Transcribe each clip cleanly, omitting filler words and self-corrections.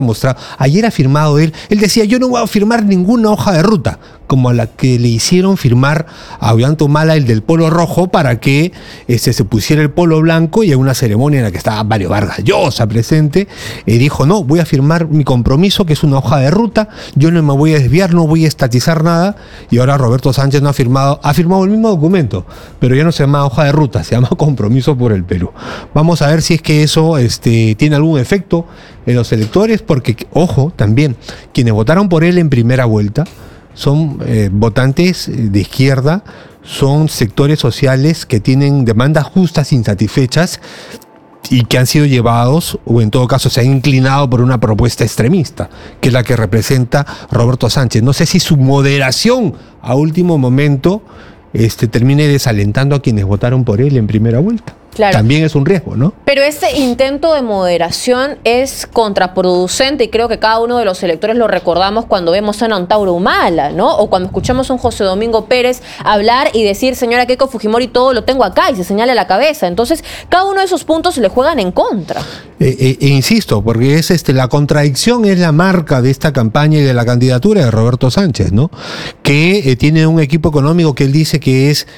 mostrado. Ayer ha firmado él decía, yo no voy a firmar ninguna hoja de ruta, como a la que le hicieron firmar a Ollanta Humala, el del polo rojo, para que se pusiera el polo blanco, y en una ceremonia en la que estaba Mario Vargas Llosa presente, dijo, no, voy a firmar mi compromiso, que es una hoja de ruta, yo no me voy a desviar, no voy a estatizar nada, y ahora Roberto Sánchez no ha firmado el mismo documento, pero ya no se llama hoja de ruta, se llama compromiso por el Perú. Vamos a ver si es que eso tiene algún efecto en los electores, porque, ojo, también, quienes votaron por él en primera vuelta son votantes de izquierda, son sectores sociales que tienen demandas justas, insatisfechas, y que han sido llevados, o en todo caso se han inclinado por una propuesta extremista, que es la que representa Roberto Sánchez. No sé si su moderación a último momento termine desalentando a quienes votaron por él en primera vuelta. Claro. También es un riesgo, ¿no? Pero este intento de moderación es contraproducente, y creo que cada uno de los electores lo recordamos cuando vemos a Ollanta Humala, ¿no? O cuando escuchamos a un José Domingo Pérez hablar y decir, señora Keiko Fujimori, todo lo tengo acá, y se señala la cabeza. Entonces, cada uno de esos puntos le juegan en contra. Insisto, porque es la contradicción es la marca de esta campaña y de la candidatura de Roberto Sánchez, ¿no? Que tiene un equipo económico que él dice que es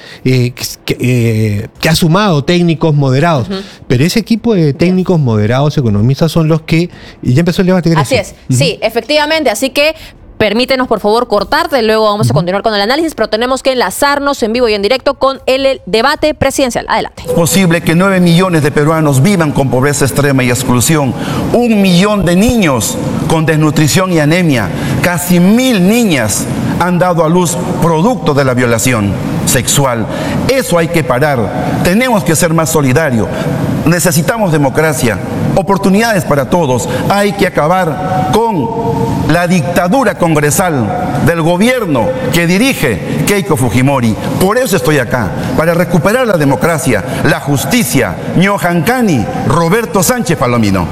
que ha sumado técnicos moderados, pero ese equipo de técnicos moderados, economistas, son los que ya empezó el debate. Así es, sí, efectivamente, así que permítenos por favor cortarte, luego vamos a continuar con el análisis, pero tenemos que enlazarnos en vivo y en directo con el debate presidencial. Adelante. Es posible que 9 millones de peruanos vivan con pobreza extrema y exclusión, 1 millón de niños con desnutrición y anemia, casi 1000 niñas han dado a luz producto de la violación sexual. Eso hay que parar. Tenemos que ser más solidarios. Necesitamos democracia, oportunidades para todos. Hay que acabar con la dictadura congresal del gobierno que dirige Keiko Fujimori. Por eso estoy acá, para recuperar la democracia, la justicia. Ñohancani, Roberto Sánchez Palomino.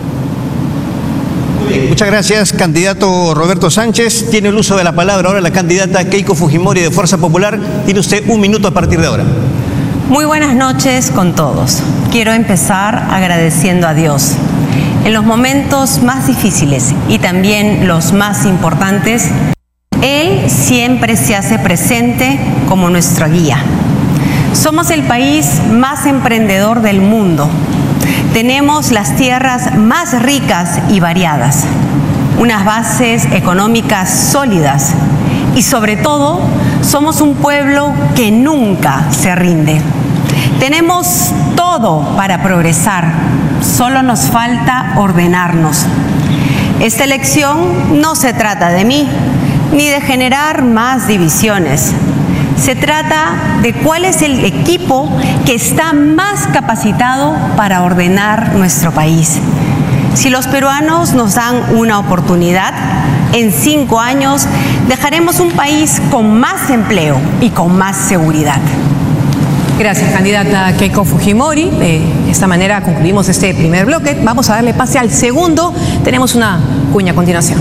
Muchas gracias, candidato Roberto Sánchez. Tiene el uso de la palabra ahora la candidata Keiko Fujimori de Fuerza Popular. Tiene usted 1 minuto a partir de ahora. Muy buenas noches con todos. Quiero empezar agradeciendo a Dios. En los momentos más difíciles y también los más importantes, Él siempre se hace presente como nuestra guía. Somos el país más emprendedor del mundo. Tenemos las tierras más ricas y variadas, unas bases económicas sólidas y sobre todo somos un pueblo que nunca se rinde. Tenemos todo para progresar, solo nos falta ordenarnos. Esta elección no se trata de mí, ni de generar más divisiones. Se trata de cuál es el equipo que está más capacitado para ordenar nuestro país. Si los peruanos nos dan una oportunidad, en 5 años dejaremos un país con más empleo y con más seguridad. Gracias, candidata Keiko Fujimori. De esta manera concluimos este primer bloque. Vamos a darle pase al segundo. Tenemos una cuña a continuación.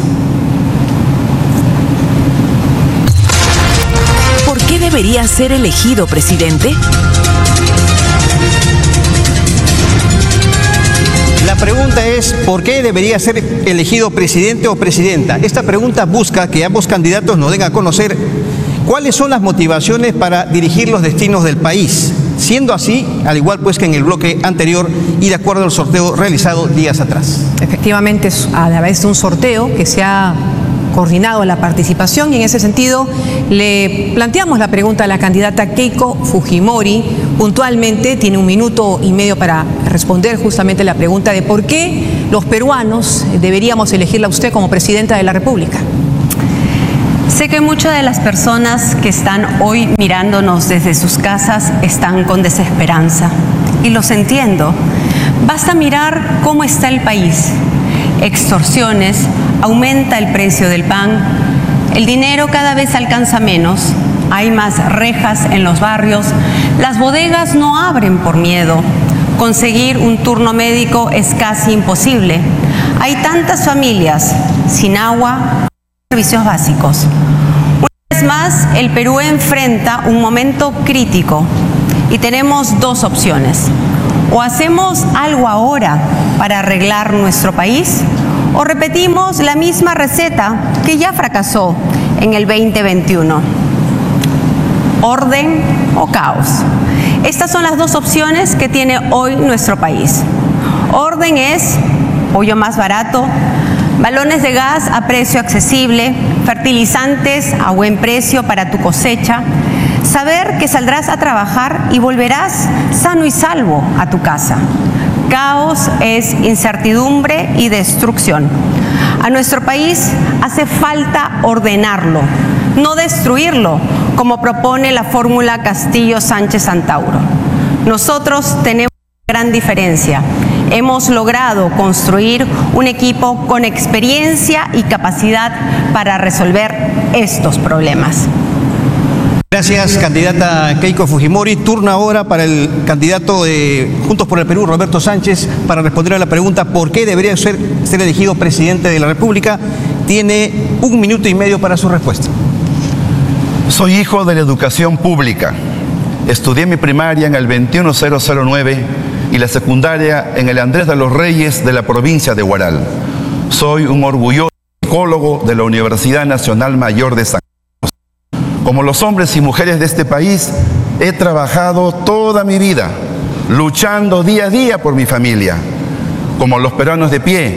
¿Por qué debería ser elegido presidente? La pregunta es, ¿por qué debería ser elegido presidente o presidenta? Esta pregunta busca que ambos candidatos nos den a conocer cuáles son las motivaciones para dirigir los destinos del país. Siendo así, al igual pues que en el bloque anterior y de acuerdo al sorteo realizado días atrás. Efectivamente, a la vez de un sorteo que se ha coordinado la participación, y en ese sentido le planteamos la pregunta a la candidata Keiko Fujimori. Puntualmente tiene 1 minuto y medio para responder justamente la pregunta de por qué los peruanos deberíamos elegirla a usted como presidenta de la República. Sé que muchas de las personas que están hoy mirándonos desde sus casas están con desesperanza, y los entiendo. Basta mirar cómo está el país. Extorsiones, aumenta el precio del pan, el dinero cada vez alcanza menos, hay más rejas en los barrios, las bodegas no abren por miedo, conseguir un turno médico es casi imposible, hay tantas familias sin agua, servicios básicos. Una vez más, el Perú enfrenta un momento crítico y tenemos 2 opciones. O hacemos algo ahora para arreglar nuestro país, o repetimos la misma receta que ya fracasó en el 2021. Orden o caos. Estas son las dos opciones que tiene hoy nuestro país. Orden es pollo más barato, balones de gas a precio accesible, fertilizantes a buen precio para tu cosecha, saber que saldrás a trabajar y volverás sano y salvo a tu casa. Caos es incertidumbre y destrucción. A nuestro país hace falta ordenarlo, no destruirlo, como propone la fórmula Castillo-Sánchez Antauro. Nosotros tenemos una gran diferencia. Hemos logrado construir un equipo con experiencia y capacidad para resolver estos problemas. Gracias, candidata Keiko Fujimori. Turno ahora para el candidato de Juntos por el Perú, Roberto Sánchez, para responder a la pregunta ¿por qué debería ser elegido presidente de la República? Tiene 1 minuto y medio para su respuesta. Soy hijo de la educación pública. Estudié mi primaria en el 21009 y la secundaria en el Andrés de los Reyes de la provincia de Huaral. Soy un orgulloso psicólogo de la Universidad Nacional Mayor de San Carlos. Como los hombres y mujeres de este país, he trabajado toda mi vida, luchando día a día por mi familia. Como los peruanos de pie,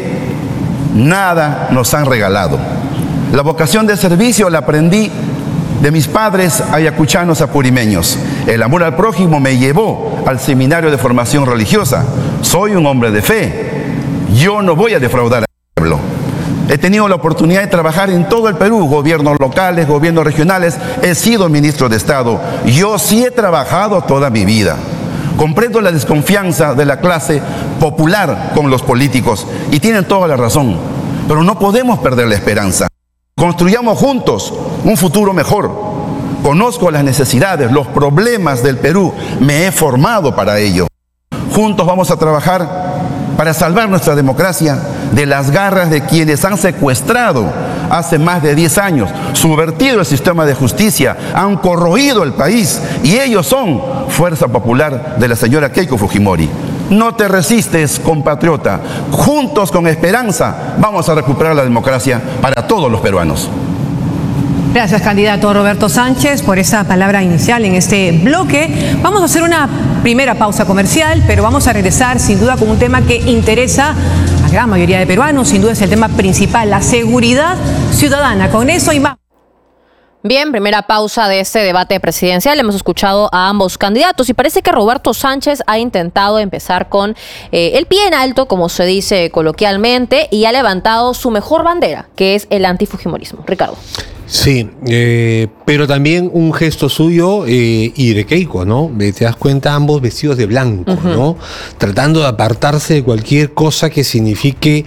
nada nos han regalado. La vocación de servicio la aprendí de mis padres ayacuchanos apurimeños. El amor al prójimo me llevó al seminario de formación religiosa. Soy un hombre de fe. Yo no voy a defraudar al pueblo. He tenido la oportunidad de trabajar en todo el Perú, gobiernos locales, gobiernos regionales. He sido ministro de Estado. Yo sí he trabajado toda mi vida. Comprendo la desconfianza de la clase popular con los políticos y tienen toda la razón. Pero no podemos perder la esperanza. Construyamos juntos un futuro mejor. Conozco las necesidades, los problemas del Perú. Me he formado para ello. Juntos vamos a trabajar para salvar nuestra democracia de las garras de quienes han secuestrado hace más de 10 años, subvertido el sistema de justicia, han corroído el país y ellos son Fuerza Popular de la señora Keiko Fujimori. No te resistes, compatriota. Juntos con esperanza vamos a recuperar la democracia para todos los peruanos. Gracias, candidato Roberto Sánchez, por esa palabra inicial en este bloque. Vamos a hacer una primera pausa comercial, pero vamos a regresar sin duda con un tema que interesa a la gran mayoría de peruanos. Sin duda es el tema principal, la seguridad ciudadana. Con eso y más. Bien, primera pausa de este debate presidencial. Hemos escuchado a ambos candidatos y parece que Roberto Sánchez ha intentado empezar con el pie en alto, como se dice coloquialmente, y ha levantado su mejor bandera, que es el antifujimorismo. Ricardo. Sí, pero también un gesto suyo y de Keiko, ¿no? Te das cuenta, ambos vestidos de blanco, ¿no? Tratando de apartarse de cualquier cosa que signifique,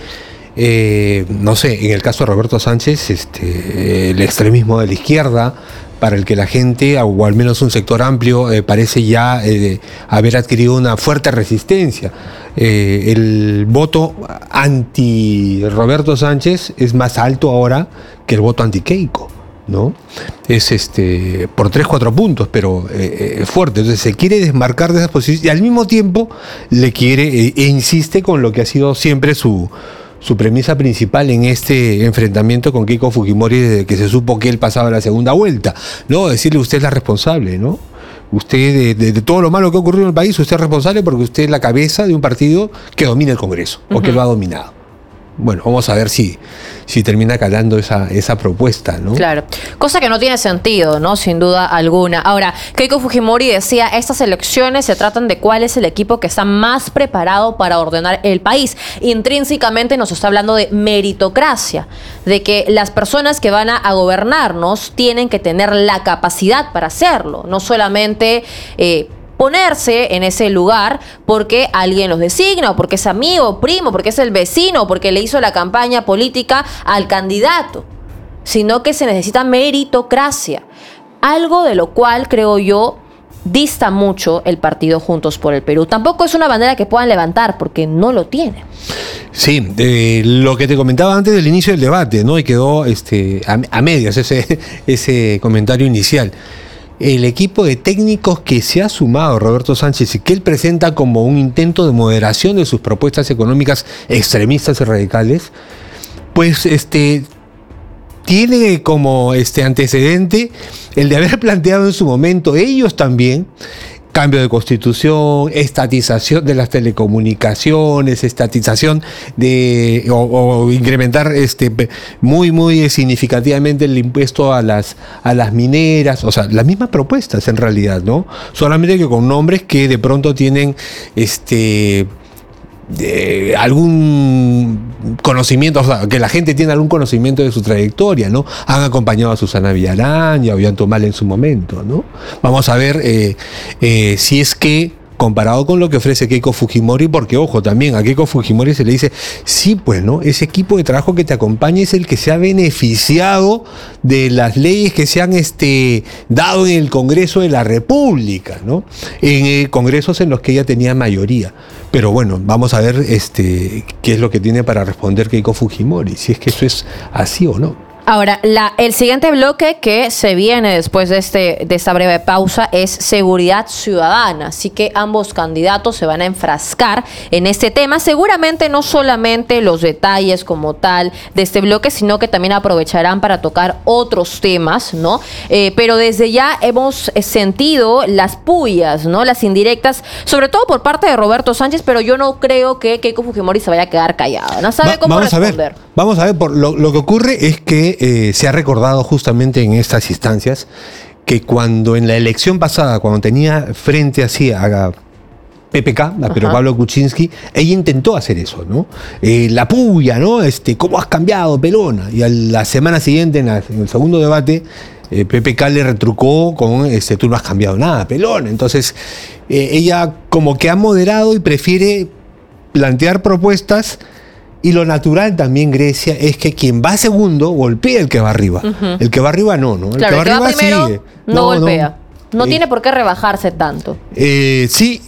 no sé, en el caso de Roberto Sánchez, el extremismo de la izquierda, para el que la gente, o al menos un sector amplio, parece ya haber adquirido una fuerte resistencia. El voto anti-Roberto Sánchez es más alto ahora que el voto anti-Keiko, ¿no? Es por 3-4 puntos, pero fuerte. Entonces se quiere desmarcar de esas posiciones y al mismo tiempo le quiere e insiste con lo que ha sido siempre su premisa principal en este enfrentamiento con Keiko Fujimori desde que se supo que él pasaba la segunda vuelta, ¿no? Decirle usted es la responsable, ¿no? Usted de todo lo malo que ha ocurrido en el país, usted es responsable porque usted es la cabeza de un partido que domina el Congreso, o que lo ha dominado. Bueno, vamos a ver si termina calando esa propuesta, ¿no? Claro, cosa que no tiene sentido, ¿no? Sin duda alguna. Ahora, Keiko Fujimori decía, estas elecciones se tratan de cuál es el equipo que está más preparado para ordenar el país. Intrínsecamente nos está hablando de meritocracia, de que las personas que van a gobernarnos tienen que tener la capacidad para hacerlo, no solamente ponerse en ese lugar porque alguien los designa, o porque es amigo, primo, porque es el vecino, o porque le hizo la campaña política al candidato, sino que se necesita meritocracia, algo de lo cual creo yo dista mucho el partido Juntos por el Perú. Tampoco es una bandera que puedan levantar porque no lo tiene. Sí, lo que te comentaba antes del inicio del debate, ¿no? Y quedó a medias ese comentario inicial. El equipo de técnicos que se ha sumado Roberto Sánchez y que él presenta como un intento de moderación de sus propuestas económicas extremistas y radicales, Pues tiene como antecedente el de haber planteado en su momento ellos también cambio de constitución, estatización de las telecomunicaciones, estatización o incrementar muy significativamente el impuesto a las mineras, o sea, las mismas propuestas en realidad, ¿no? Solamente que con nombres que de pronto tienen algún conocimiento, o sea, que la gente tiene algún conocimiento de su trayectoria, ¿no? Han acompañado a Susana Villarán y a Ollanta Humala en su momento, ¿no? Vamos a ver si es que comparado con lo que ofrece Keiko Fujimori, porque ojo, también a Keiko Fujimori se le dice, sí, pues, ¿no? Ese equipo de trabajo que te acompaña es el que se ha beneficiado de las leyes que se han dado en el Congreso de la República, ¿no? En congresos en los que ella tenía mayoría. Pero bueno, vamos a ver qué es lo que tiene para responder Keiko Fujimori, si es que eso es así o no. Ahora, el siguiente bloque que se viene después de esta breve pausa es seguridad ciudadana. Así que ambos candidatos se van a enfrascar en este tema. Seguramente no solamente los detalles como tal de este bloque, sino que también aprovecharán para tocar otros temas, ¿no? Pero desde ya hemos sentido las pullas, ¿no? Las indirectas, sobre todo por parte de Roberto Sánchez, pero yo no creo que Keiko Fujimori se vaya a quedar callada. No sabe cómo responder. Vamos a ver, lo que ocurre es que se ha recordado justamente en estas instancias que cuando en la elección pasada, cuando tenía frente así a PPK, a Pedro Pablo Kuczynski, ella intentó hacer eso, ¿no? La puya, ¿no? ¿Cómo has cambiado, pelona? Y a la semana siguiente, en el segundo debate, PPK le retrucó con tú no has cambiado nada, pelona. Entonces, ella como que ha moderado y prefiere plantear propuestas. Y lo natural también, Grecia, es que quien va segundo golpea el que va arriba. El que va arriba no. El claro, que va arriba primero sigue. No golpea. No tiene por qué rebajarse tanto. Sí,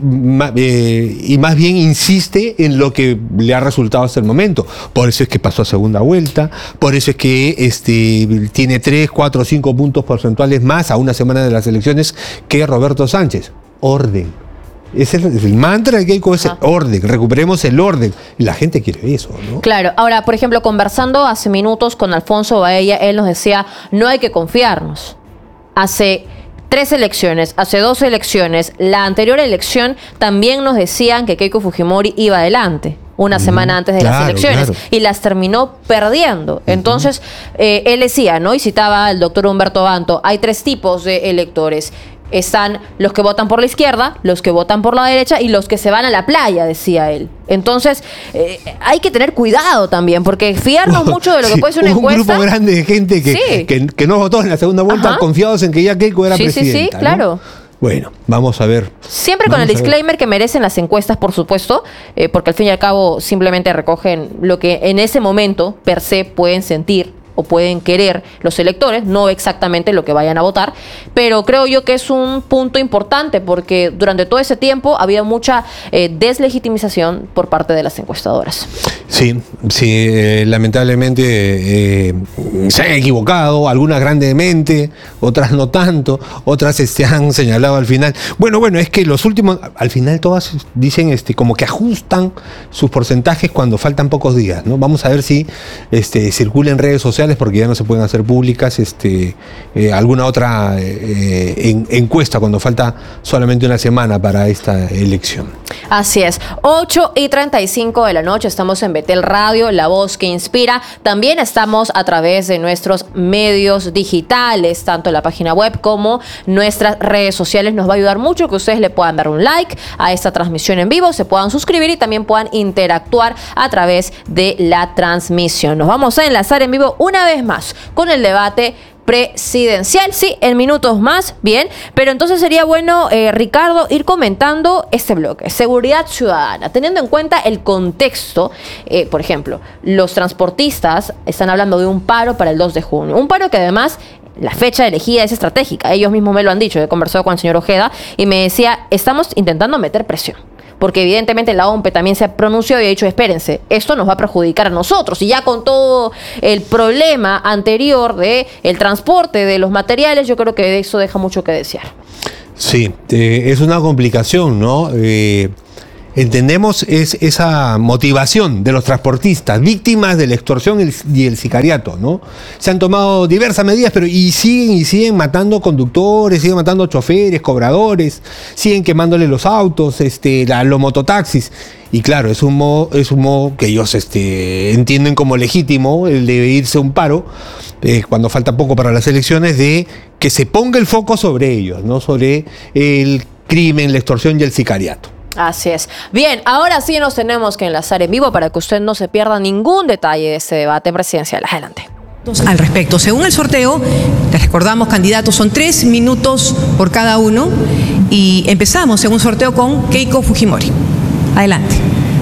y más bien insiste en lo que le ha resultado hasta el momento. Por eso es que pasó a segunda vuelta, por eso es que tiene 3, 4, 5 puntos porcentuales más a una semana de las elecciones que Roberto Sánchez. Orden. Es el mantra de Keiko es orden, recuperemos el orden. Y la gente quiere eso, ¿no? Claro. Ahora, por ejemplo, conversando hace minutos con Alfonso Baella, él nos decía, no hay que confiarnos. Hace 3 elecciones, hace 2 elecciones, la anterior elección también nos decían que Keiko Fujimori iba adelante una semana antes de las elecciones y las terminó perdiendo. Entonces, él decía, ¿no? Y citaba al doctor Humberto Banto, hay 3 tipos de electores. Están los que votan por la izquierda, los que votan por la derecha y los que se van a la playa, decía él. Entonces, hay que tener cuidado también, porque fiarnos mucho de lo que puede ser una encuesta. Un grupo grande de gente que no votó en la segunda vuelta, confiados en que ya Keiko era presidenta. Sí, claro. ¿No? Bueno, vamos a ver. Siempre con el disclaimer que merecen las encuestas, por supuesto, porque al fin y al cabo simplemente recogen lo que en ese momento per se pueden sentir o pueden querer los electores, no exactamente lo que vayan a votar, pero creo yo que es un punto importante porque durante todo ese tiempo había mucha deslegitimización por parte de las encuestadoras. Sí, lamentablemente se han equivocado, algunas grandemente, otras no tanto, otras han señalado al final. Bueno, es que los últimos, al final todas dicen como que ajustan sus porcentajes cuando faltan pocos días, ¿no? Vamos a ver si circula en redes sociales porque ya no se pueden hacer públicas alguna otra encuesta cuando falta solamente una semana para esta elección. Así es, 8:35 de la noche, estamos en Betel Radio, la voz que inspira. También estamos a través de nuestros medios digitales, tanto la página web como nuestras redes sociales. Nos va a ayudar mucho que ustedes le puedan dar un like a esta transmisión en vivo, se puedan suscribir y también puedan interactuar a través de la transmisión. Nos vamos a enlazar en vivo una vez más con el debate presidencial, sí, en minutos más, bien, pero entonces sería bueno, Ricardo, ir comentando este bloque, seguridad ciudadana, teniendo en cuenta el contexto. Por ejemplo, los transportistas están hablando de un paro para el 2 de junio, un paro que además la fecha elegida es estratégica, ellos mismos me lo han dicho, he conversado con el señor Ojeda y me decía, estamos intentando meter presión. Porque evidentemente la OMPE también se pronunció y ha dicho, espérense, esto nos va a perjudicar a nosotros. Y ya con todo el problema anterior de el transporte de los materiales, yo creo que eso deja mucho que desear. Sí, es una complicación, ¿no? entendemos es esa motivación de los transportistas, víctimas de la extorsión y el sicariato, ¿no? Se han tomado diversas medidas, pero siguen matando conductores, siguen matando choferes, cobradores, siguen quemándole los autos, los mototaxis. Y claro, es un modo que ellos entienden como legítimo, el de irse a un paro, cuando falta poco para las elecciones, de que se ponga el foco sobre ellos, ¿no? Sobre el crimen, la extorsión y el sicariato. Así es. Bien, ahora sí nos tenemos que enlazar en vivo para que usted no se pierda ningún detalle de este debate presidencial. Adelante. Al respecto, según el sorteo, les recordamos, candidatos, son 3 minutos por cada uno y empezamos según sorteo con Keiko Fujimori. Adelante.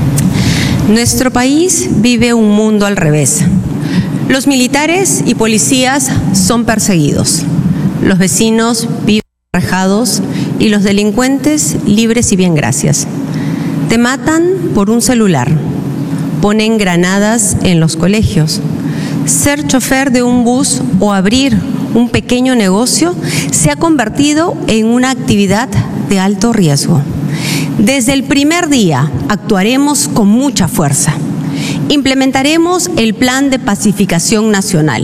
Nuestro país vive un mundo al revés. Los militares y policías son perseguidos. Los vecinos viven enrejados y los delincuentes libres y bien gracias. Te matan por un celular. Ponen granadas en los colegios. Ser chofer de un bus o abrir un pequeño negocio se ha convertido en una actividad de alto riesgo. Desde el primer día actuaremos con mucha fuerza. Implementaremos el Plan de Pacificación Nacional.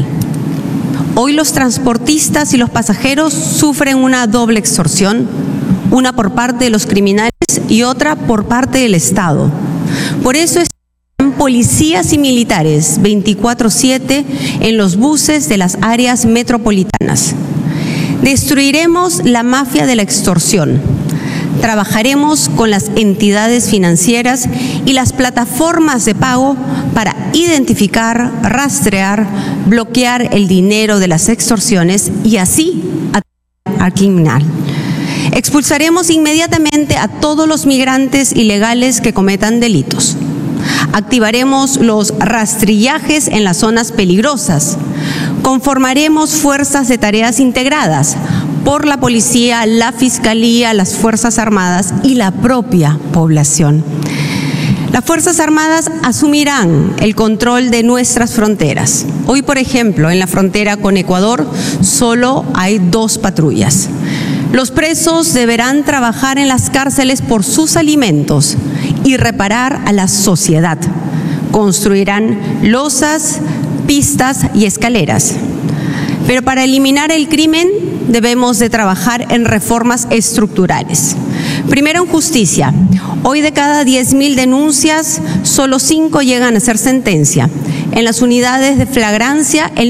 Hoy los transportistas y los pasajeros sufren una doble extorsión, una por parte de los criminales y otra por parte del Estado. Por eso están policías y militares 24/7 en los buses de las áreas metropolitanas. Destruiremos la mafia de la extorsión. Trabajaremos con las entidades financieras y las plataformas de pago para identificar, rastrear, bloquear el dinero de las extorsiones y así atraer al criminal. Expulsaremos inmediatamente a todos los migrantes ilegales que cometan delitos. Activaremos los rastrillajes en las zonas peligrosas. Conformaremos fuerzas de tareas integradas por la policía, la fiscalía, las Fuerzas Armadas y la propia población. Las Fuerzas Armadas asumirán el control de nuestras fronteras. Hoy, por ejemplo, en la frontera con Ecuador solo hay 2 patrullas. Los presos deberán trabajar en las cárceles por sus alimentos y reparar a la sociedad. Construirán losas, pistas y escaleras. Pero para eliminar el crimen debemos de trabajar en reformas estructurales. Primero, en justicia. Hoy de cada 10.000 denuncias, solo 5 llegan a ser sentencia. En las unidades de flagrancia, el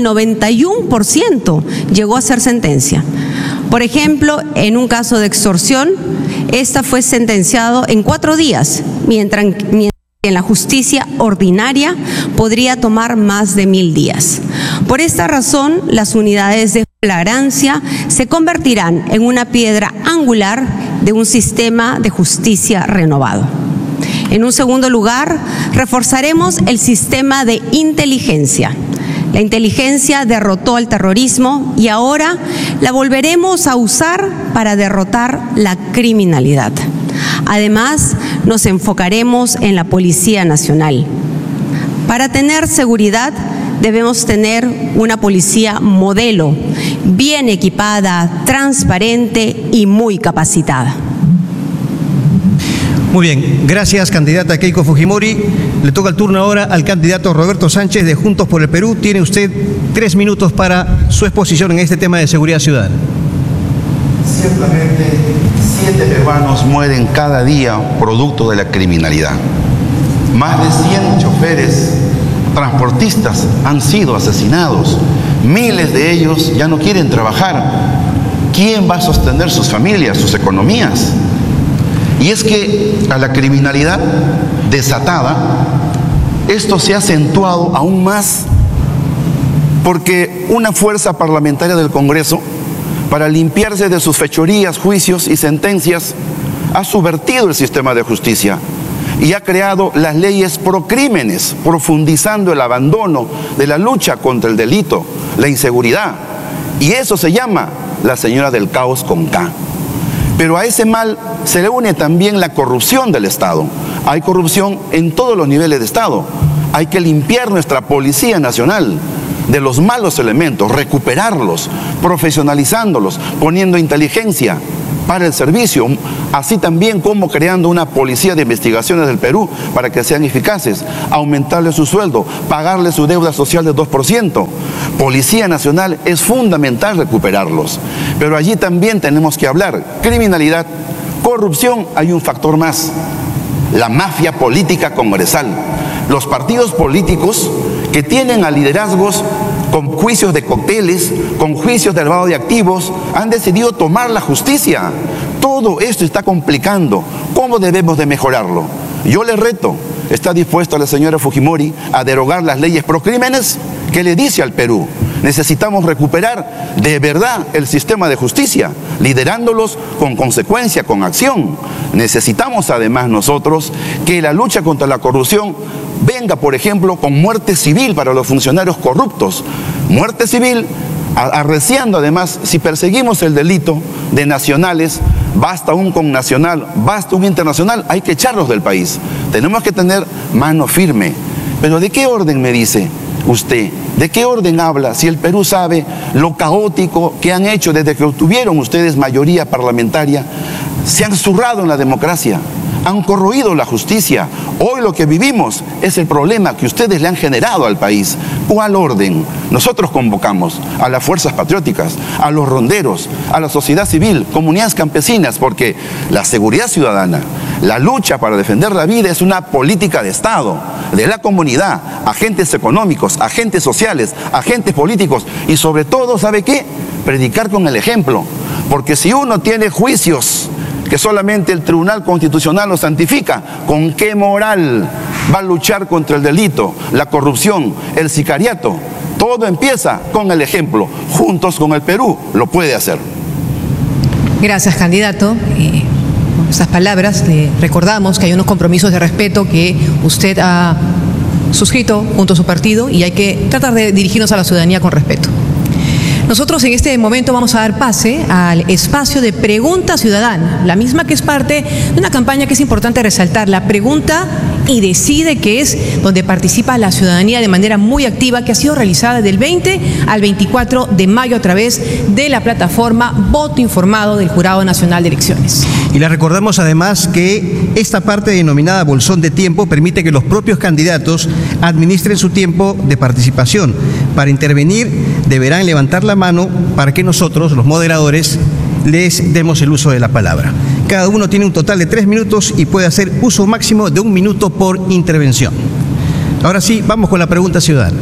91% llegó a ser sentencia. Por ejemplo, en un caso de extorsión, esta fue sentenciado en 4 días, mientras en la justicia ordinaria podría tomar más de 1.000 días. Por esta razón, las unidades de flagrancia se convertirán en una piedra angular de un sistema de justicia renovado. En un segundo lugar, reforzaremos el sistema de inteligencia. La inteligencia derrotó al terrorismo y ahora la volveremos a usar para derrotar la criminalidad. Además, nos enfocaremos en la Policía Nacional. Para tener seguridad, debemos tener una policía modelo, bien equipada, transparente y muy capacitada. Muy bien, gracias, candidata Keiko Fujimori. Le toca el turno ahora al candidato Roberto Sánchez de Juntos por el Perú. Tiene usted 3 minutos para su exposición en este tema de seguridad ciudadana. Ciertamente, 7 peruanos mueren cada día producto de la criminalidad. Más de 100 choferes, transportistas han sido asesinados. Miles de ellos ya no quieren trabajar. ¿Quién va a sostener sus familias, sus economías? Y es que a la criminalidad desatada, esto se ha acentuado aún más porque una fuerza parlamentaria del Congreso, para limpiarse de sus fechorías, juicios y sentencias, ha subvertido el sistema de justicia y ha creado las leyes procrímenes, profundizando el abandono de la lucha contra el delito, la inseguridad. Y eso se llama la señora del caos con K. Pero a ese mal se le une también la corrupción del Estado. Hay corrupción en todos los niveles de Estado. Hay que limpiar nuestra Policía Nacional de los malos elementos, recuperarlos, profesionalizándolos, poniendo inteligencia para el servicio, así también como creando una policía de investigaciones del Perú para que sean eficaces, aumentarle su sueldo, pagarle su deuda social de 2%. Policía Nacional es fundamental recuperarlos, pero allí también tenemos que hablar. Criminalidad, corrupción, hay un factor más, la mafia política congresal. Los partidos políticos que tienen a liderazgos con juicios de cócteles, con juicios de lavado de activos, han decidido tomar la justicia. Todo esto está complicando. ¿Cómo debemos de mejorarlo? Yo le reto, ¿está dispuesta la señora Fujimori a derogar las leyes pro crímenes? ¿Qué le dice al Perú? Necesitamos recuperar de verdad el sistema de justicia, liderándolos con consecuencia, con acción. Necesitamos además nosotros que la lucha contra la corrupción venga, por ejemplo, con muerte civil para los funcionarios corruptos. Muerte civil, arreciando además, si perseguimos el delito de nacionales, basta un connacional, basta un internacional, hay que echarlos del país. Tenemos que tener mano firme. Pero ¿de qué orden me dice usted? ¿De qué orden habla? Si el Perú sabe lo caótico que han hecho desde que obtuvieron ustedes mayoría parlamentaria, se han zurrado en la democracia, han corroído la justicia. Hoy lo que vivimos es el problema que ustedes le han generado al país. ¿Cuál orden? Nosotros convocamos a las fuerzas patrióticas, a los ronderos, a la sociedad civil, comunidades campesinas, porque la seguridad ciudadana, la lucha para defender la vida es una política de Estado, de la comunidad, agentes económicos, agentes sociales, agentes políticos y sobre todo, ¿sabe qué? Predicar con el ejemplo, porque si uno tiene juicios que solamente el Tribunal Constitucional los santifica, ¿con qué moral va a luchar contra el delito, la corrupción, el sicariato? Todo empieza con el ejemplo. Juntos con el Perú lo puede hacer. Gracias, candidato. Con estas palabras le recordamos que hay unos compromisos de respeto que usted ha suscrito junto a su partido y hay que tratar de dirigirnos a la ciudadanía con respeto. Nosotros en este momento vamos a dar pase al espacio de pregunta ciudadana, la misma que es parte de una campaña que es importante resaltar, la pregunta y decide, que es donde participa la ciudadanía de manera muy activa, que ha sido realizada del 20 al 24 de mayo a través de la plataforma Voto Informado del Jurado Nacional de Elecciones. Y le recordamos además que esta parte denominada bolsón de tiempo permite que los propios candidatos administren su tiempo de participación. Para intervenir deberán levantar la mano para que nosotros, los moderadores, les demos el uso de la palabra. Cada uno tiene un total de 3 minutos y puede hacer uso máximo de 1 minuto por intervención. Ahora sí, vamos con la pregunta ciudadana.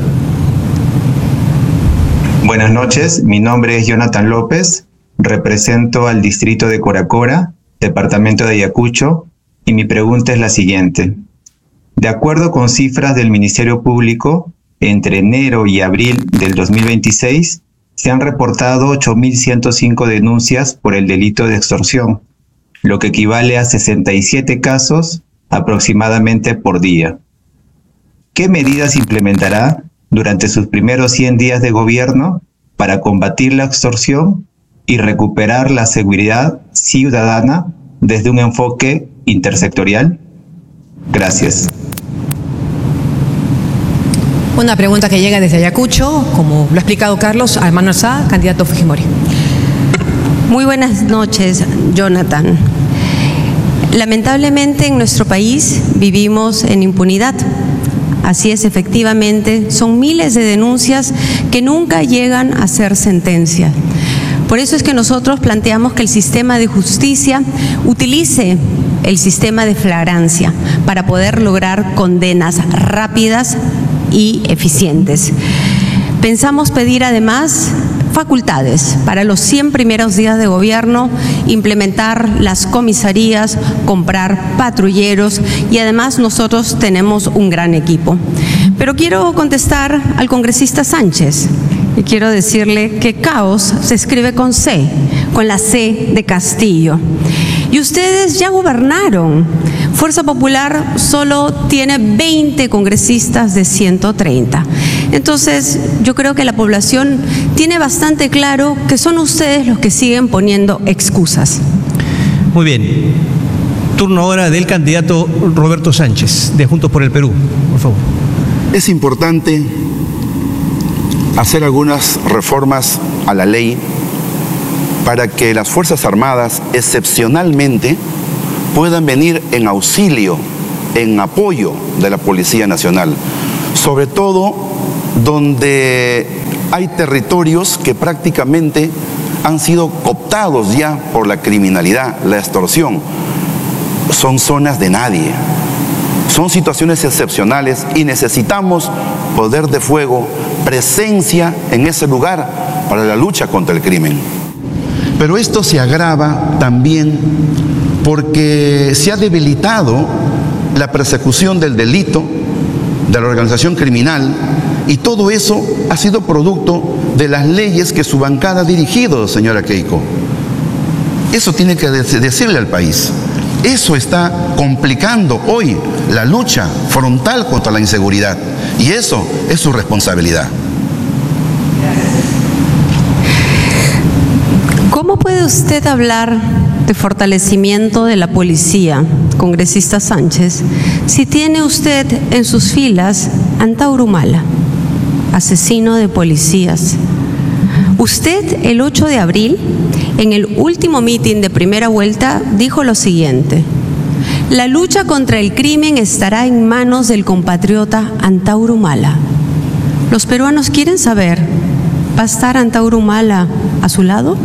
Buenas noches, mi nombre es Jonathan López, represento al distrito de Coracora, departamento de Ayacucho, y mi pregunta es la siguiente. De acuerdo con cifras del Ministerio Público, entre enero y abril del 2026, se han reportado 8.105 denuncias por el delito de extorsión, lo que equivale a 67 casos aproximadamente por día. ¿Qué medidas implementará durante sus primeros 100 días de gobierno para combatir la extorsión y recuperar la seguridad ciudadana desde un enfoque intersectorial? Gracias. Una pregunta que llega desde Ayacucho, como lo ha explicado Carlos, a Manuel Sá, candidato Fujimori. Muy buenas noches, Jonathan. Lamentablemente en nuestro país vivimos en impunidad. Así es, efectivamente, son miles de denuncias que nunca llegan a ser sentencia. Por eso es que nosotros planteamos que el sistema de justicia utilice el sistema de flagrancia para poder lograr condenas rápidas y eficientes. Pensamos pedir además facultades para los 100 primeros días de gobierno, implementar las comisarías, comprar patrulleros y además nosotros tenemos un gran equipo. Pero quiero contestar al congresista Sánchez y quiero decirle que caos se escribe con C, con la C de Castillo. Y ustedes ya gobernaron. Fuerza Popular solo tiene 20 congresistas de 130. Entonces, yo creo que la población tiene bastante claro que son ustedes los que siguen poniendo excusas. Muy bien. Turno ahora del candidato Roberto Sánchez, de Juntos por el Perú. Por favor. Es importante hacer algunas reformas a la ley para que las Fuerzas Armadas excepcionalmente puedan venir en auxilio, en apoyo de la Policía Nacional, sobre todo donde hay territorios que prácticamente han sido cooptados ya por la criminalidad, la extorsión. Son zonas de nadie, son situaciones excepcionales y necesitamos poder de fuego, presencia en ese lugar para la lucha contra el crimen. Pero esto se agrava también porque se ha debilitado la persecución del delito, de la organización criminal, y todo eso ha sido producto de las leyes que su bancada ha dirigido, señora Keiko. Eso tiene que decirle al país. Eso está complicando hoy la lucha frontal contra la inseguridad, y eso es su responsabilidad. ¿Cómo puede usted hablar de fortalecimiento de la policía, congresista Sánchez, si tiene usted en sus filas a Antauro Humala, asesino de policías? Usted, el 8 de abril, en el último mitin de primera vuelta, dijo lo siguiente: la lucha contra el crimen estará en manos del compatriota Antauro Humala. Los peruanos quieren saber, ¿va a estar Antauro Humala a su lado?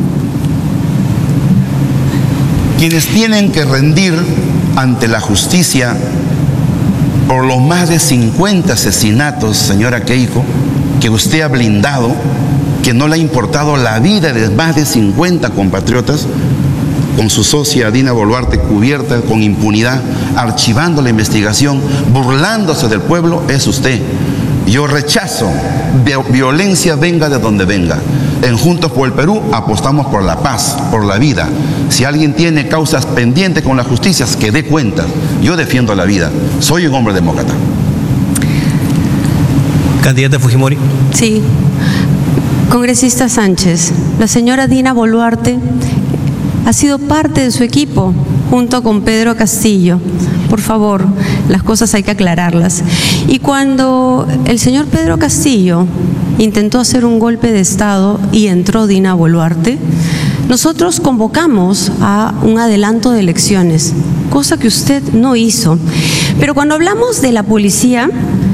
Quienes tienen que rendir ante la justicia por los más de 50 asesinatos, señora Keiko, que usted ha blindado, que no le ha importado la vida de más de 50 compatriotas, con su socia Dina Boluarte cubierta con impunidad, archivando la investigación, burlándose del pueblo, es usted. Yo rechazo violencia, venga de donde venga. En Juntos por el Perú apostamos por la paz, por la vida. Si alguien tiene causas pendientes con la justicia, que dé cuenta. Yo defiendo la vida. Soy un hombre demócrata. Candidata Fujimori. Sí. Congresista Sánchez, la señora Dina Boluarte ha sido parte de su equipo junto con Pedro Castillo. Por favor, las cosas hay que aclararlas. Y cuando el señor Pedro Castillo intentó hacer un golpe de Estado y entró Dina Boluarte, nosotros convocamos a un adelanto de elecciones, cosa que usted no hizo. Pero cuando hablamos de la policía,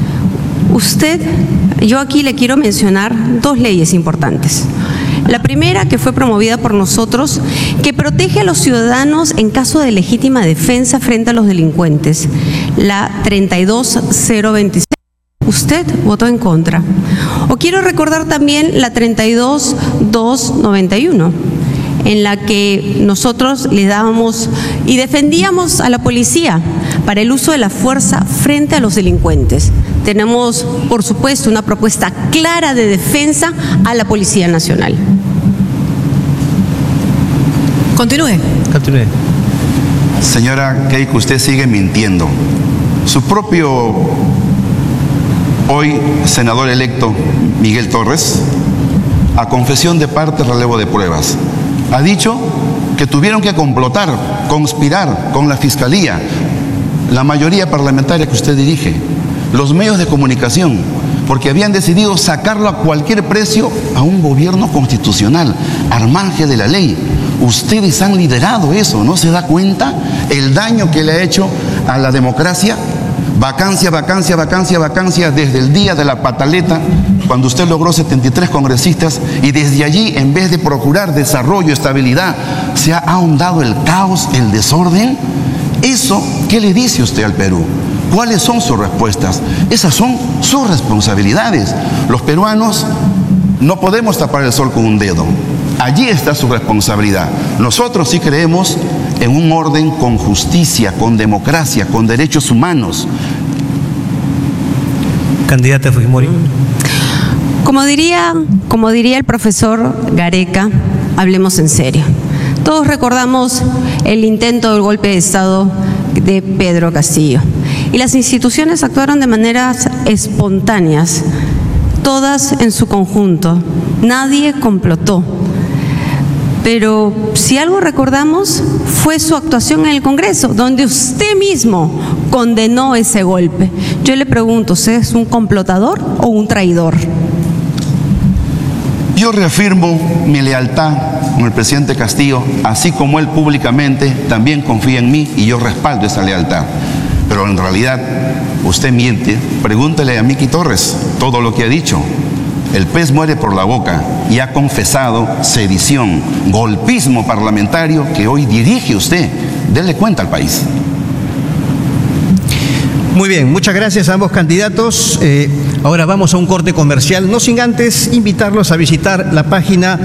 yo aquí le quiero mencionar dos leyes importantes. La primera, que fue promovida por nosotros, que protege a los ciudadanos en caso de legítima defensa frente a los delincuentes. La 32026. Usted votó en contra. O quiero recordar también la 32291, en la que nosotros le dábamos y defendíamos a la policía para el uso de la fuerza frente a los delincuentes. Tenemos, por supuesto, una propuesta clara de defensa a la Policía Nacional. Continúe. Señora Keiko, usted sigue mintiendo. Su propio hoy senador electo Miguel Torres, a confesión de parte, relevo de pruebas, ha dicho que tuvieron que complotar, conspirar con la Fiscalía, la mayoría parlamentaria que usted dirige, los medios de comunicación, porque habían decidido sacarlo a cualquier precio a un gobierno constitucional, al margen de la ley. Ustedes han liderado eso, ¿no se da cuenta el daño que le ha hecho a la democracia? Vacancia, vacancia, vacancia, vacancia, desde el día de la pataleta, cuando usted logró 73 congresistas, y desde allí, en vez de procurar desarrollo, estabilidad, se ha ahondado el caos, el desorden. Eso, ¿qué le dice usted al Perú? ¿Cuáles son sus respuestas? Esas son sus responsabilidades. Los peruanos no podemos tapar el sol con un dedo. Allí está su responsabilidad. Nosotros sí creemos en un orden con justicia, con democracia, con derechos humanos. Candidata Fujimori. Como diría el profesor Gareca, hablemos en serio. Todos recordamos el intento del golpe de Estado de Pedro Castillo. Y las instituciones actuaron de maneras espontáneas, todas en su conjunto. Nadie complotó. Pero si algo recordamos fue su actuación en el Congreso, donde usted mismo condenó ese golpe. Yo le pregunto, ¿usted es un complotador o un traidor? yo reafirmo mi lealtad con el presidente Castillo, así como él públicamente también confía en mí y yo respaldo esa lealtad. Pero en realidad, usted miente. Pregúntele a Miki Torres todo lo que ha dicho. El pez muere por la boca y ha confesado sedición, golpismo parlamentario que hoy dirige usted. Denle cuenta al país. Muy bien, muchas gracias a ambos candidatos. Ahora vamos a un corte comercial, no sin antes invitarlos a visitar la página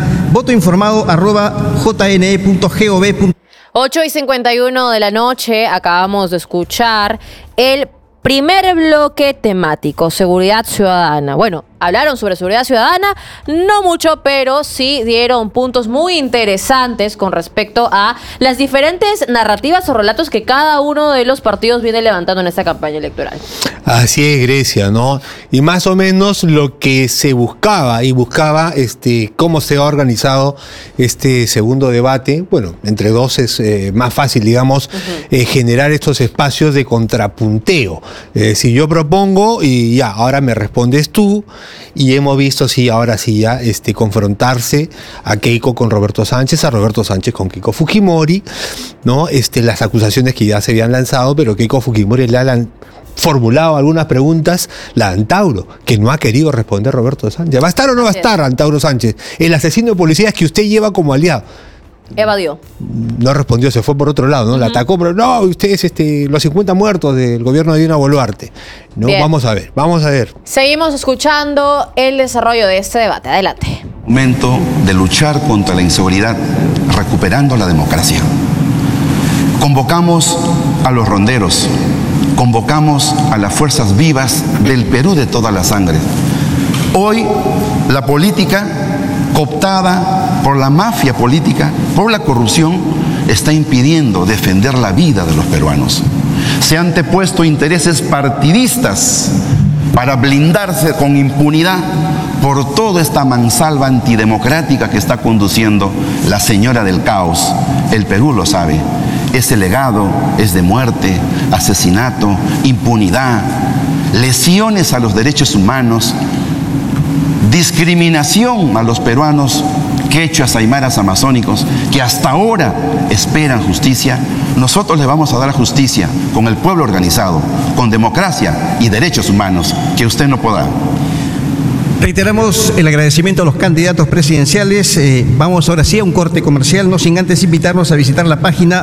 votoinformado@jne.gov. 8:51 de la noche, acabamos de escuchar el primer bloque temático, seguridad ciudadana. Bueno, hablaron sobre seguridad ciudadana, no mucho, pero sí dieron puntos muy interesantes con respecto a las diferentes narrativas o relatos que cada uno de los partidos viene levantando en esta campaña electoral. Así es, Grecia, ¿no? Y más o menos lo que se buscaba, cómo se ha organizado este segundo debate. Bueno, entre dos es más fácil, digamos, generar estos espacios de contrapunteo. Si yo propongo y ya, ahora me respondes tú, y hemos visto, ahora sí ya, confrontarse a Keiko con Roberto Sánchez, a Roberto Sánchez con Keiko Fujimori, ¿no? Las acusaciones que ya se habían lanzado, pero Keiko Fujimori le han formulado algunas preguntas, la Antauro, que no ha querido responder Roberto Sánchez. ¿Va a estar o no va a estar Antauro Sánchez? El asesino de policías que usted lleva como aliado. Evadió. No respondió, se fue por otro lado, ¿no? La atacó, pero no, ustedes, los 50 muertos del gobierno de Dina Boluarte. No, bien. Vamos a ver. Seguimos escuchando el desarrollo de este debate. Adelante. Momento de luchar contra la inseguridad, recuperando la democracia. Convocamos a los ronderos, convocamos a las fuerzas vivas del Perú de toda la sangre. Hoy, la política cooptada por la mafia política, por la corrupción, está impidiendo defender la vida de los peruanos. Se han antepuesto intereses partidistas para blindarse con impunidad por toda esta mansalva antidemocrática que está conduciendo la señora del caos. El Perú lo sabe. Ese legado es de muerte, asesinato, impunidad, lesiones a los derechos humanos, discriminación a los peruanos quechuas, aymaras, amazónicos, que hasta ahora esperan justicia. Nosotros le vamos a dar justicia con el pueblo organizado, con democracia y derechos humanos, que usted no pueda. Reiteramos el agradecimiento a los candidatos presidenciales. Vamos ahora sí a un corte comercial, no sin antes invitarlos a visitar la página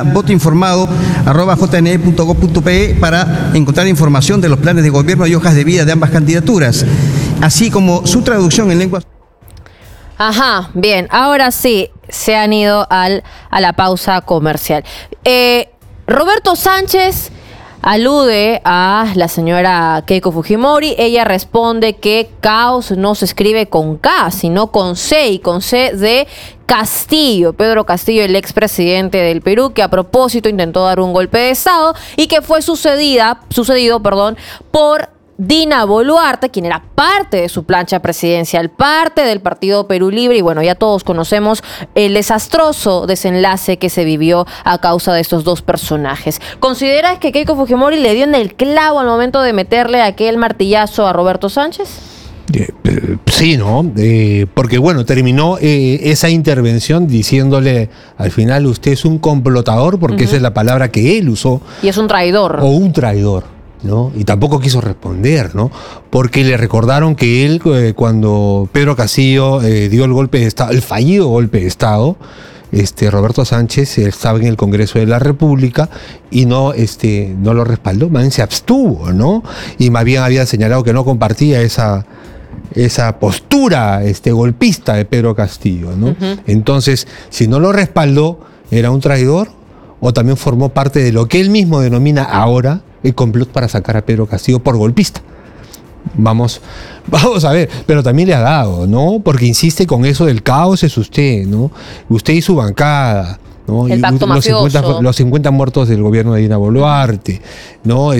votoinformado@jne.gov.pe para encontrar información de los planes de gobierno y hojas de vida de ambas candidaturas, así como su traducción en lenguas. Ajá, bien, ahora sí se han ido a la pausa comercial. Roberto Sánchez alude a la señora Keiko Fujimori. Ella responde que caos no se escribe con K, sino con C, y con C de Castillo, Pedro Castillo, el expresidente del Perú, que a propósito intentó dar un golpe de Estado y que fue sucedido por Dina Boluarte, quien era parte de su plancha presidencial, parte del Partido Perú Libre, y bueno, ya todos conocemos el desastroso desenlace que se vivió a causa de estos dos personajes. ¿Consideras que Keiko Fujimori le dio en el clavo al momento de meterle aquel martillazo a Roberto Sánchez? Sí, ¿no? Porque bueno, terminó esa intervención diciéndole al final, usted es un complotador, porque esa es la palabra que él usó. Y es un traidor. O un traidor, ¿no? Y tampoco quiso responder, ¿no? Porque le recordaron que él, cuando Pedro Castillo dio el golpe de Estado, el fallido golpe de Estado, Roberto Sánchez estaba en el Congreso de la República y no lo respaldó, más bien se abstuvo, ¿no? Y más bien había señalado que no compartía esa postura golpista de Pedro Castillo, ¿no? Entonces, si no lo respaldó, ¿era un traidor? ¿O también formó parte de lo que él mismo denomina ahora el complot para sacar a Pedro Castillo por golpista? Vamos a ver, pero también le ha dado, ¿no? Porque insiste con eso del caos, es usted, ¿no? Usted y su bancada, ¿no? El pacto mafioso. Los 50 muertos del gobierno de Dina Boluarte, ¿no?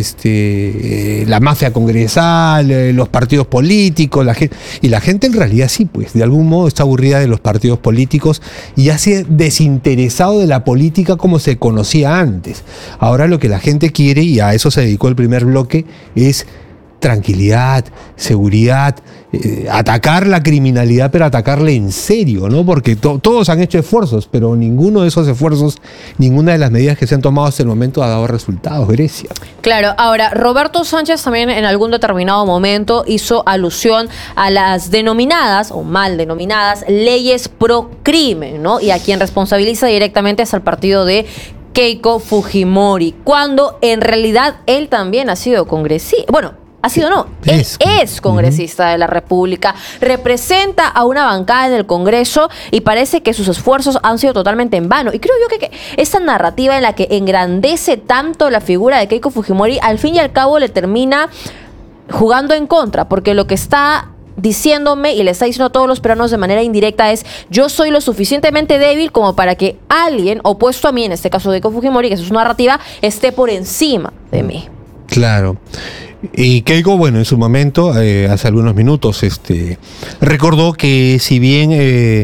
La mafia congresal, los partidos políticos, la gente en realidad sí, pues, de algún modo está aburrida de los partidos políticos y ya se ha desinteresado de la política como se conocía antes. Ahora lo que la gente quiere, y a eso se dedicó el primer bloque, es tranquilidad, seguridad, atacar la criminalidad, pero atacarle en serio, ¿no? Porque todos han hecho esfuerzos, pero ninguno de esos esfuerzos, ninguna de las medidas que se han tomado hasta el momento ha dado resultados, Grecia. Claro, ahora, Roberto Sánchez también en algún determinado momento hizo alusión a las denominadas, o mal denominadas, leyes pro crimen, ¿no? Y a quien responsabiliza directamente es al partido de Keiko Fujimori, cuando en realidad él también ha sido congresista. Bueno, ha sido no, él es congresista de la República, representa a una bancada en el Congreso y parece que sus esfuerzos han sido totalmente en vano. Y creo yo que esta narrativa en la que engrandece tanto la figura de Keiko Fujimori, al fin y al cabo le termina jugando en contra, porque lo que está diciéndome y le está diciendo a todos los peruanos de manera indirecta es: yo soy lo suficientemente débil como para que alguien opuesto a mí, en este caso de Keiko Fujimori, que es su narrativa, esté por encima de mí. Claro. Y Keiko, bueno, en su momento, hace algunos minutos, recordó que si bien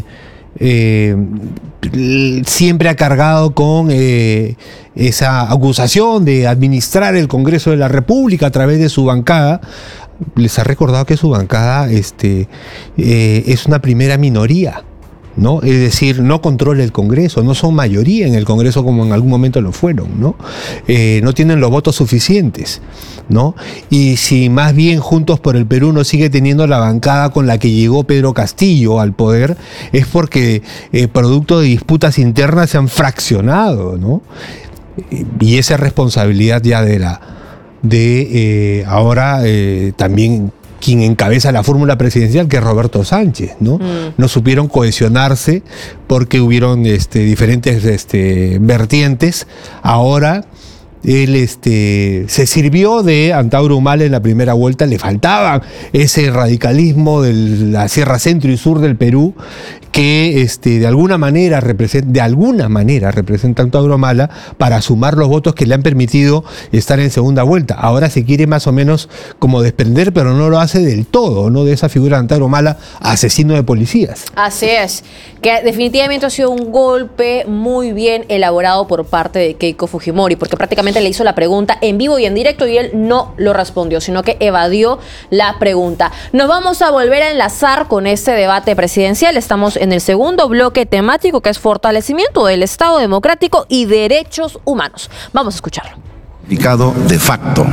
siempre ha cargado con esa acusación de administrar el Congreso de la República a través de su bancada, les ha recordado que su bancada es una primera minoría, ¿no? Es decir, no controla el Congreso, no son mayoría en el Congreso como en algún momento lo fueron, ¿no? No tienen los votos suficientes, ¿no? Y si más bien Juntos por el Perú no sigue teniendo la bancada con la que llegó Pedro Castillo al poder, es porque producto de disputas internas se han fraccionado, ¿no? Y esa es responsabilidad ya ahora también quien encabeza la fórmula presidencial, que es Roberto Sánchez, ¿no? No supieron cohesionarse porque hubieron diferentes vertientes. Ahora él se sirvió de Antauro Humala en la primera vuelta, le faltaba ese radicalismo de la Sierra Centro y Sur del Perú que de alguna manera representa Antauro Humala para sumar los votos que le han permitido estar en segunda vuelta. Ahora se quiere más o menos como desprender, pero no lo hace del todo, ¿no? De esa figura de Antauro Humala, asesino de policías. Así es, que definitivamente ha sido un golpe muy bien elaborado por parte de Keiko Fujimori, porque prácticamente le hizo la pregunta en vivo y en directo y él no lo respondió, sino que evadió la pregunta. Nos vamos a volver a enlazar con este debate presidencial. Estamos en el segundo bloque temático, que es fortalecimiento del Estado democrático y derechos humanos. Vamos a escucharlo. De facto.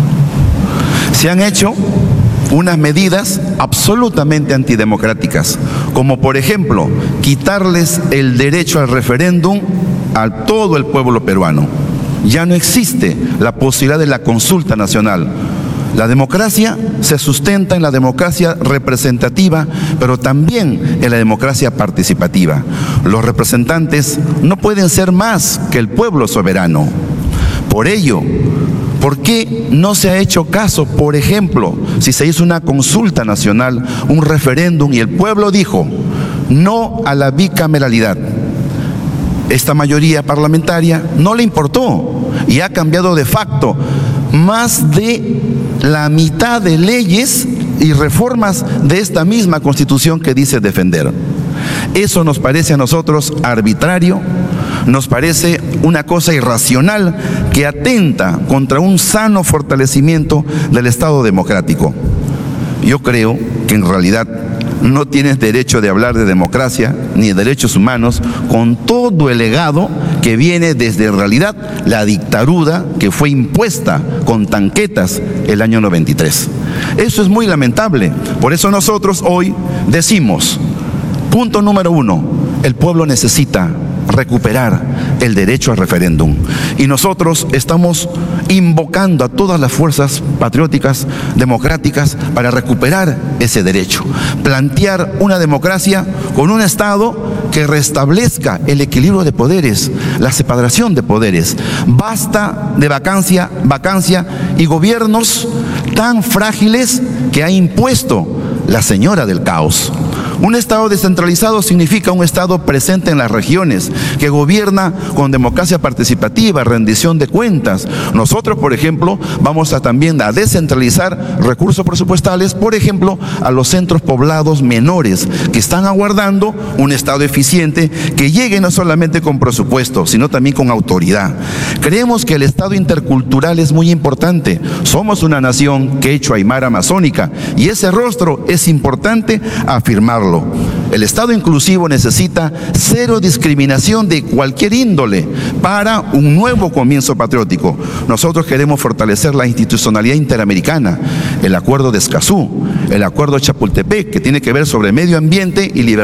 Se han hecho unas medidas absolutamente antidemocráticas, como por ejemplo quitarles el derecho al referéndum a todo el pueblo peruano. Ya no existe la posibilidad de la consulta nacional. La democracia se sustenta en la democracia representativa, pero también en la democracia participativa. Los representantes no pueden ser más que el pueblo soberano. Por ello, ¿por qué no se ha hecho caso? Por ejemplo, si se hizo una consulta nacional, un referéndum, y el pueblo dijo no a la bicameralidad, esta mayoría parlamentaria no le importó y ha cambiado de facto más de la mitad de leyes y reformas de esta misma Constitución que dice defender. Eso nos parece a nosotros arbitrario, nos parece una cosa irracional que atenta contra un sano fortalecimiento del Estado democrático. Yo creo que en realidad no tienes derecho de hablar de democracia ni de derechos humanos con todo el legado que viene desde en realidad la dictadura que fue impuesta con tanquetas el año 93. Eso es muy lamentable. Por eso nosotros hoy decimos, punto número 1, el pueblo necesita recuperar el derecho al referéndum. Y nosotros estamos invocando a todas las fuerzas patrióticas, democráticas, para recuperar ese derecho. Plantear una democracia con un Estado que restablezca el equilibrio de poderes, la separación de poderes. Basta de vacancia y gobiernos tan frágiles que ha impuesto la señora del caos. Un Estado descentralizado significa un Estado presente en las regiones, que gobierna con democracia participativa, rendición de cuentas. Nosotros, por ejemplo, vamos también a descentralizar recursos presupuestales, por ejemplo, a los centros poblados menores, que están aguardando un Estado eficiente que llegue no solamente con presupuesto, sino también con autoridad. Creemos que el Estado intercultural es muy importante. Somos una nación quechua aymara amazónica y ese rostro es importante afirmarlo. El Estado inclusivo necesita cero discriminación de cualquier índole para un nuevo comienzo patriótico. Nosotros queremos fortalecer la institucionalidad interamericana, el Acuerdo de Escazú, el Acuerdo de Chapultepec, que tiene que ver sobre medio ambiente y libertad.